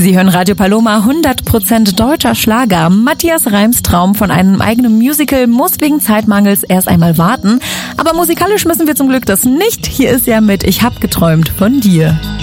Sie hören Radio Paloma, 100% deutscher Schlager. Matthias Reims Traum von einem eigenen Musical muss wegen Zeitmangels erst einmal warten. Aber musikalisch müssen wir zum Glück das nicht. Hier ist er mit Ich hab geträumt von dir.